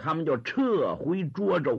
他们就撤回涿州。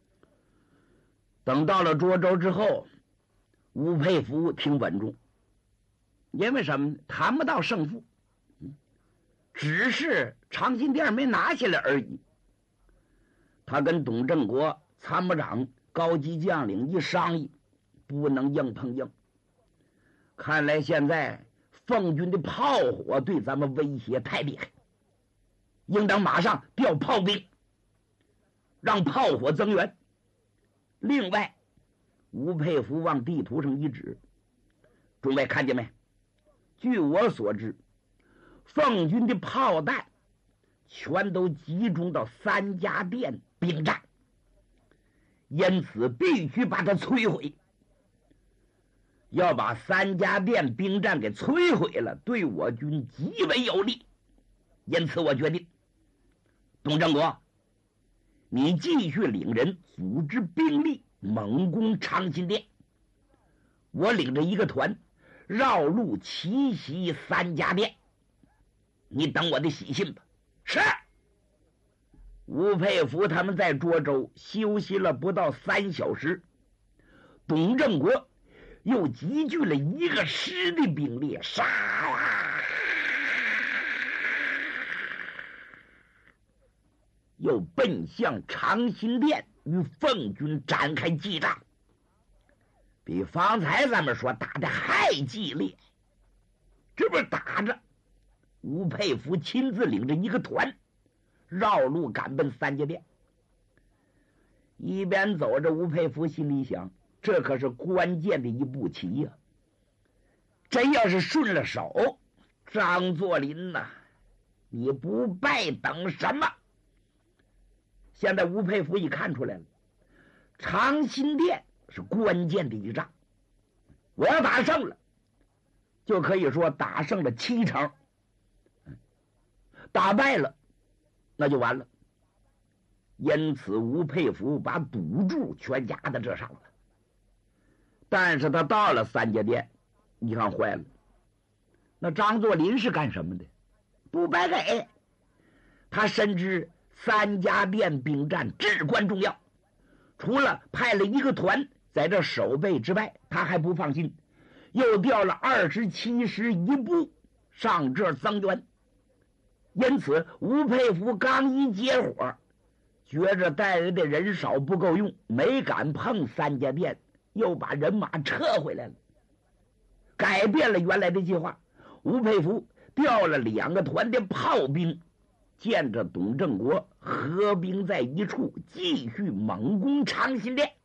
等到了涿州之后，吴佩孚挺稳重，因为什么呢？谈不到胜负，只是长辛店没拿下来而已。他跟董正国参谋长高级将领一商议，不能硬碰硬。看来现在奉军的炮火对咱们威胁太厉害，应当马上调炮兵，让炮火增援。另外，吴佩孚往地图上一指，诸位看见没？据我所知，奉军的炮弹全都集中到三家店兵站，因此必须把它摧毁。要把三家店兵站给摧毁了，对我军极为有利。因此我决定，董正国，你继续领人组织兵力猛攻长辛店，我领着一个团绕路奇袭三家店，你等我的喜信吧。是。吴佩孚他们在涿州休息了不到3小时，董正国又集聚了1个师的兵力，杀呀，又奔向长辛店，与奉军展开激战，比方才咱们说打得还激烈。这不打着，吴佩孚亲自领着一个团绕路赶奔三家店。一边走着，吴佩孚心里想，这可是关键的一步棋呀！真要是顺了手，张作霖呐，你不败等什么？现在吴佩孚已看出来了，长辛店是关键的一仗，我要打胜了，就可以说打胜了70%，打败了那就完了。因此吴佩孚把赌注全压在这上了。但是他到了三家店，你看坏了，那张作霖是干什么的？不白给。他深知三家店兵站至关重要，除了派了一个团在这守备之外，他还不放心，又调了27师1部上这增援。因此吴佩孚刚一接火，觉着带来的人少不够用，没敢碰三家店，又把人马撤回来了，改变了原来的计划。吴佩孚调了2个团的炮兵，见着董正国合兵在一处，继续猛攻长辛店。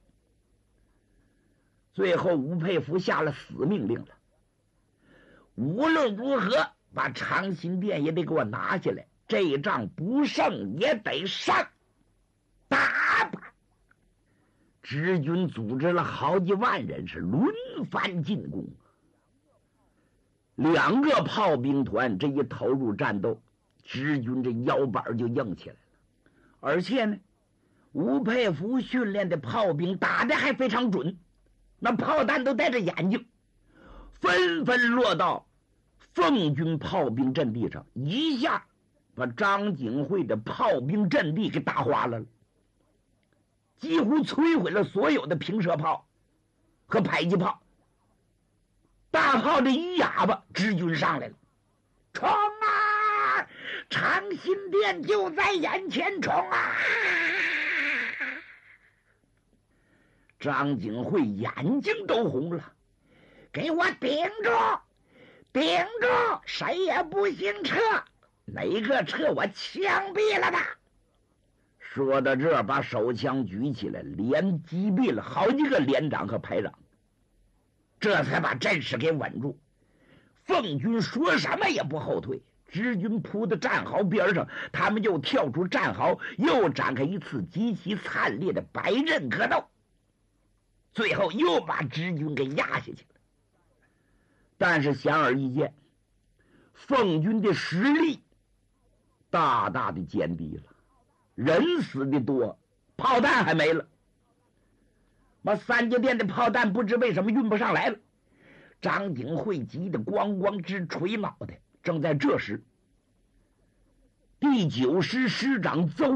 最后吴佩孚下了死命令了，无论如何把长辛店也得给我拿下来，这一仗不胜也得上，打吧！直军组织了好几万人，是轮番进攻。2个炮兵团这一投入战斗，直军这腰板就硬起来了。而且呢，吴佩孚训练的炮兵打得还非常准，那炮弹都带着眼睛，纷纷落到奉军炮兵阵地上，一下把张景惠的炮兵阵地给打花了，几乎摧毁了所有的平射炮和迫击炮。大炮这一哑巴，直军上来了，冲啊！长辛店就在眼前，冲啊！张景惠眼睛都红了，给我顶住，顶住，谁也不行撤，哪个撤我枪毙了他！说到这，把手枪举起来，连击毙了好几个连长和排长，这才把阵势给稳住。奉军说什么也不后退，直军扑到战壕边上，他们又跳出战壕，又展开一次极其惨烈的白刃格斗，最后又把直军给压下去了。但是显而易见，奉军的实力大大的减低了，人死的多，炮弹还没了。把三家店的炮弹不知为什么运不上来了，张景惠急得咣咣直捶脑袋。正在这时，第9师师长邹